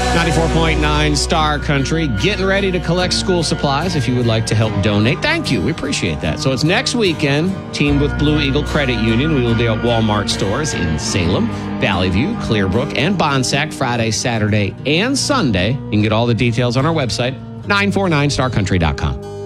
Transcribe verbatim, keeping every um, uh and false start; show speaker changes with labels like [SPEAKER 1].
[SPEAKER 1] ninety-four point nine Star Country, getting ready to collect school supplies if you would like to help donate. Thank you. We appreciate that. So it's next weekend, teamed with Blue Eagle Credit Union. We will be at Walmart stores in Salem, Valley View, Clearbrook, and Bonsack Friday, Saturday, and Sunday. You can get all the details on our website, nine four nine star country dot com.